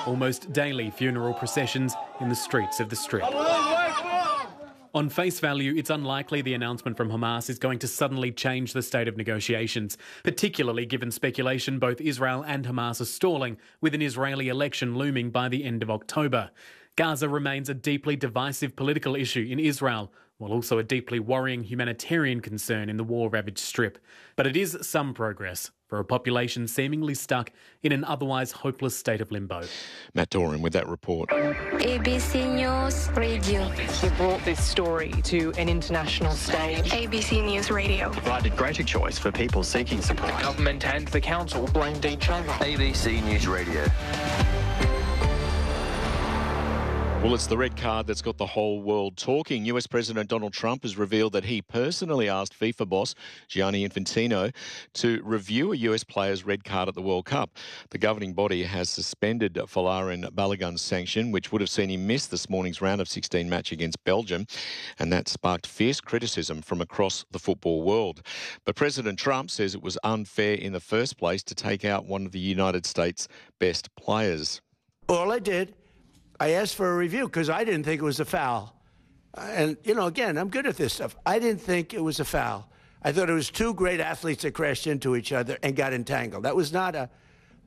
almost daily funeral processions in the streets of the Strip. On face value, it's unlikely the announcement from Hamas is going to suddenly change the state of negotiations, particularly given speculation both Israel and Hamas are stalling, with an Israeli election looming by the end of October. Gaza remains a deeply divisive political issue in Israel, while also a deeply worrying humanitarian concern in the war-ravaged Strip. But it is some progress for a population seemingly stuck in an otherwise hopeless state of limbo. Matt Doran with that report. ABC News Radio. He brought this story to an international stage. ABC News Radio. Provided greater choice for people seeking support. Government and the council blamed each other. ABC News Radio. Well, it's the red card that's got the whole world talking. US President Donald Trump has revealed that he personally asked FIFA boss Gianni Infantino to review a US player's red card at the World Cup. The governing body has suspended Folarin Balogun's sanction, which would have seen him miss this morning's round of 16 match against Belgium, and that sparked fierce criticism from across the football world. But President Trump says it was unfair in the first place to take out one of the United States' best players. All I did, I asked for a review because I didn't think it was a foul. And, again, I'm good at this stuff. I didn't think it was a foul. I thought it was two great athletes that crashed into each other and got entangled. That was not a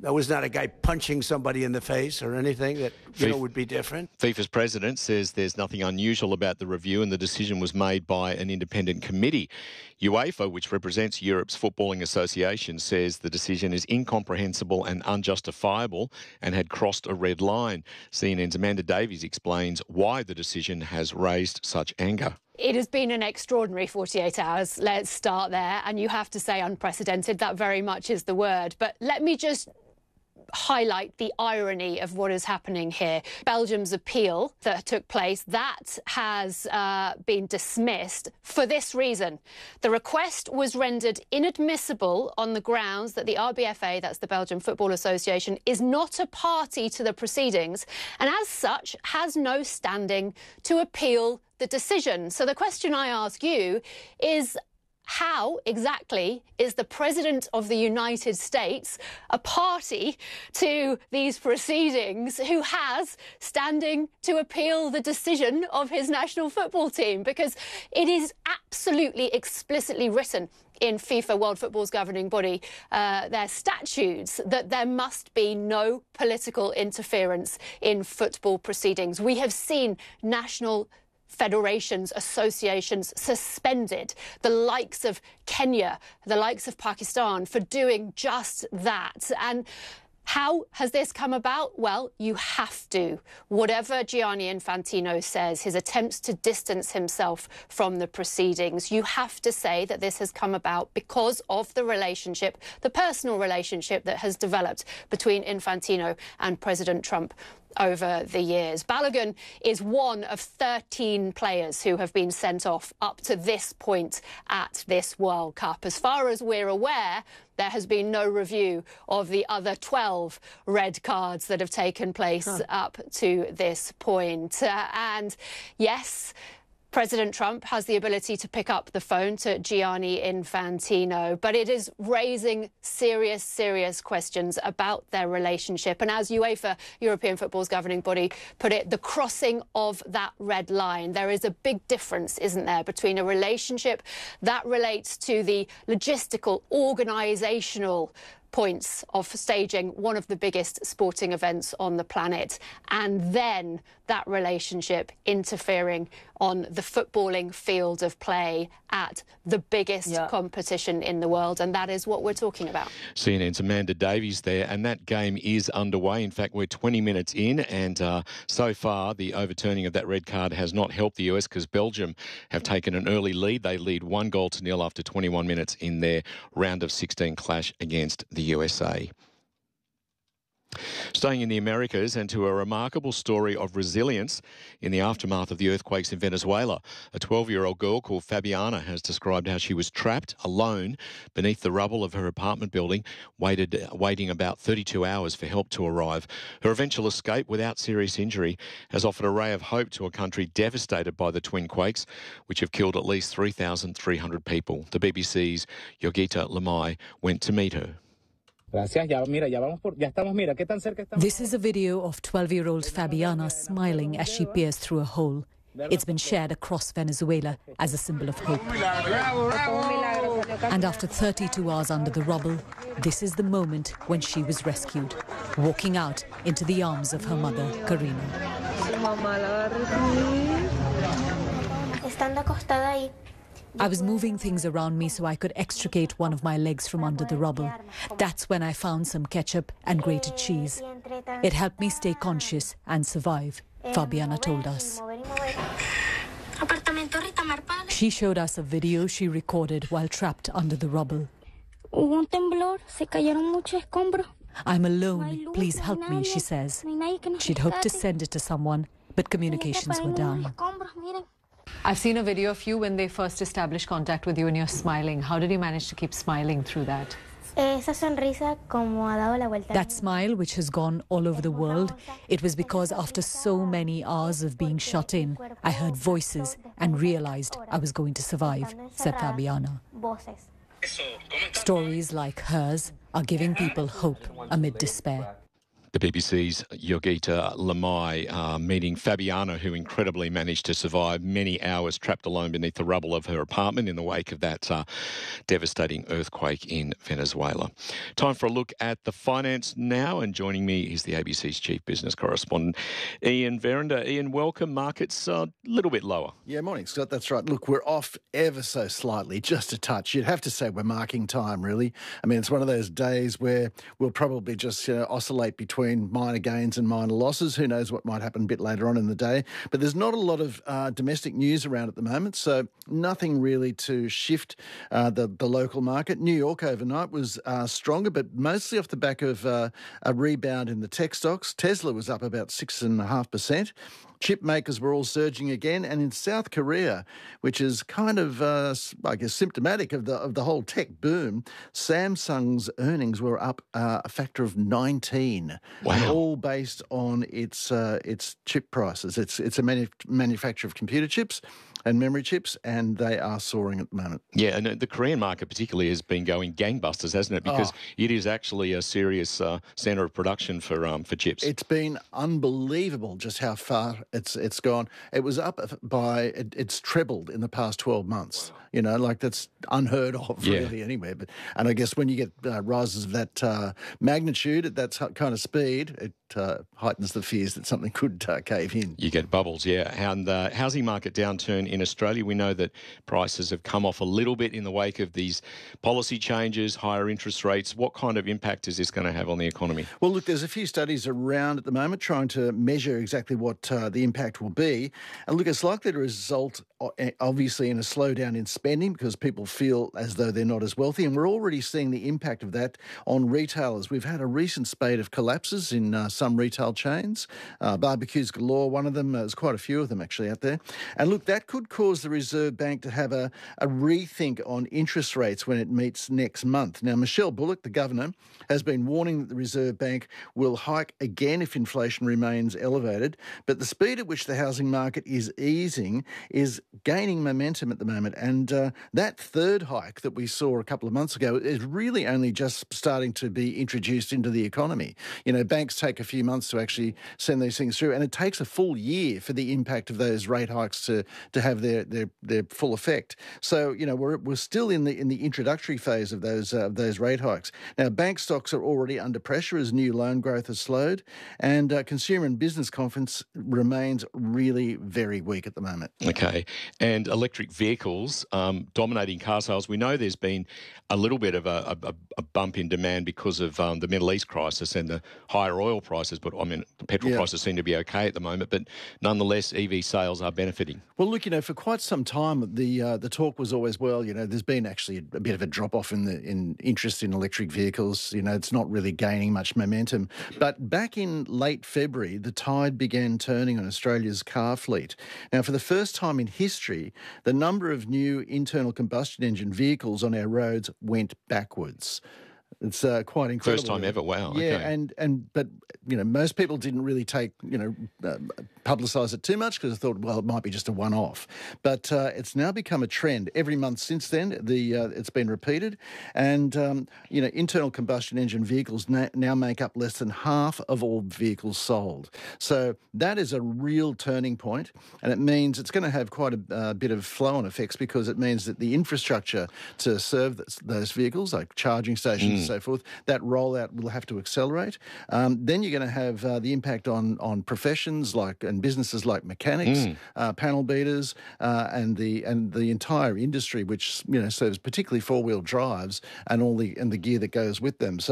guy punching somebody in the face or anything that, would be different. FIFA's president says there's nothing unusual about the review and the decision was made by an independent committee. UEFA, which represents Europe's footballing association, says the decision is incomprehensible and unjustifiable and had crossed a red line. CNN's Amanda Davies explains why the decision has raised such anger. It has been an extraordinary 48 hours. Let's start there. And you have to say unprecedented. That very much is the word. But let me just highlight the irony of what is happening here. Belgium's appeal that took place, that has been dismissed for this reason. The request was rendered inadmissible on the grounds that the RBFA, that's the Belgian Football Association, is not a party to the proceedings and as such has no standing to appeal the decision. So the question I ask you is, how exactly is the President of the United States a party to these proceedings who has standing to appeal the decision of his national football team? Because it is absolutely explicitly written in FIFA World Football's governing body, their statutes, that there must be no political interference in football proceedings. We have seen national federations, associations suspended, the likes of Kenya, the likes of Pakistan, for doing just that. And how has this come about? Well, you have to. Whatever Gianni Infantino says, his attempts to distance himself from the proceedings, you have to say that this has come about because of the relationship, the personal relationship that has developed between Infantino and President Trump over the years. Balogun is one of 13 players who have been sent off up to this point at this World Cup. As far as we're aware, there has been no review of the other 12 red cards that have taken place up to this point. And yes, President Trump has the ability to pick up the phone to Gianni Infantino, but it is raising serious, serious questions about their relationship. And as UEFA, European football's governing body, put it, the crossing of that red line. There is a big difference, isn't there, between a relationship that relates to the logistical, organisational points of staging one of the biggest sporting events on the planet, and then that relationship interfering on the footballing field of play at the biggest competition in the world, and that is what we're talking about. CNN's Amanda Davies there, and that game is underway. In fact, we're 20 minutes in, and so far the overturning of that red card has not helped the US because Belgium have taken an early lead. They lead 1-0 after 21 minutes in their round of 16 clash against the USA. Staying in the Americas and to a remarkable story of resilience in the aftermath of the earthquakes in Venezuela. A 12-year-old girl called Fabiana has described how she was trapped alone beneath the rubble of her apartment building, waiting about 32 hours for help to arrive. Her eventual escape without serious injury has offered a ray of hope to a country devastated by the twin quakes, which have killed at least 3,300 people. The BBC's Yogita Lamai went to meet her. This is a video of 12-year-old Fabiana smiling as she peers through a hole. It's been shared across Venezuela as a symbol of hope. And after 32 hours under the rubble, this is the moment when she was rescued, walking out into the arms of her mother, Karina. I was moving things around me so I could extricate one of my legs from under the rubble. That's when I found some ketchup and grated cheese. It helped me stay conscious and survive, Fabiana told us. She showed us a video she recorded while trapped under the rubble. I'm alone, please help me, she says. She'd hoped to send it to someone, but communications were down. I've seen a video of you when they first established contact with you and you're smiling. How did you manage to keep smiling through that? That smile, which has gone all over the world, it was because after so many hours of being shut in, I heard voices and realized I was going to survive, said Fabiana. Stories like hers are giving people hope amid despair. The BBC's Yogita Lamai meeting Fabiana, who incredibly managed to survive many hours trapped alone beneath the rubble of her apartment in the wake of that devastating earthquake in Venezuela. Time for a look at the finance now, and joining me is the ABC's chief business correspondent, Ian Verinder. Ian, welcome. Markets a little bit lower. Yeah, morning, Scott. That's right. Look, we're off ever so slightly, just a touch. You'd have to say we're marking time, really. I mean, it's one of those days where we'll probably just oscillate between minor gains and minor losses. Who knows what might happen a bit later on in the day. But there's not a lot of domestic news around at the moment, so nothing really to shift the local market. New York overnight was stronger, but mostly off the back of a rebound in the tech stocks. Tesla was up about 6.5%. Chip makers were all surging again, and in South Korea, which is kind of, I guess, symptomatic of the whole tech boom, Samsung's earnings were up a factor of 19. Wow! And all based on its chip prices. It's a manufacturer of computer chips and memory chips, and they are soaring at the moment. Yeah, and the Korean market particularly has been going gangbusters, hasn't it? Because it is actually a serious centre of production for chips. It's been unbelievable just how far it's gone. It was up by it's trebled in the past 12 months. Wow. You know, like that's unheard of really anywhere. And I guess when you get rises of that magnitude at that kind of speed, it heightens the fears that something could cave in. You get bubbles, yeah. And the housing market downturn in Australia, we know that prices have come off a little bit in the wake of these policy changes, higher interest rates. What kind of impact is this going to have on the economy? Well, look, there's a few studies around at the moment trying to measure exactly what the impact will be. And look, it's likely to result, obviously, in a slowdown in spending because people feel as though they're not as wealthy. And we're already seeing the impact of that on retailers. We've had a recent spate of collapses in some retail chains. Barbecues galore, one of them. There's quite a few of them actually out there. And look, that could cause the Reserve Bank to have a rethink on interest rates when it meets next month. Now, Michelle Bullock, the governor, has been warning that the Reserve Bank will hike again if inflation remains elevated. But the speed at which the housing market is easing is gaining momentum at the moment. And that third hike that we saw a couple of months ago is really only just starting to be introduced into the economy. You know, banks take a few months to actually send these things through, and it takes a full year for the impact of those rate hikes to have their full effect. So, you know, we're still in the introductory phase of those rate hikes. Now, bank stocks are already under pressure as new loan growth has slowed, and consumer and business confidence remains really very weak at the moment. Okay, and electric vehicles dominating car sales. We know there's been a little bit of a bump in demand because of the Middle East crisis and the higher oil prices, but I mean, the petrol prices seem to be okay at the moment, but nonetheless, EV sales are benefiting. Well, look, you know, for quite some time, the talk was always, well, you know, there's been actually a bit of a drop-off in interest in electric vehicles. You know, it's not really gaining much momentum. But back in late February, the tide began turning on Australia's car fleet. Now, for the first time in history, the number of new internal combustion engine vehicles on our roads went backwards. It's quite incredible. First time ever. Wow. Yeah, Okay. but most people didn't really publicise it too much because they thought, well, it might be just a one-off. But it's now become a trend. Every month since then, it's been repeated, and internal combustion engine vehicles now make up less than half of all vehicles sold. So that is a real turning point, and it means it's going to have quite a bit of flow-on effects because it means that the infrastructure to serve those vehicles, like charging stations and so forth, that rollout will have to accelerate. Then you're going to have the impact on professions and businesses like mechanics, panel beaters, and the entire industry, which serves particularly four-wheel drives and the gear that goes with them. So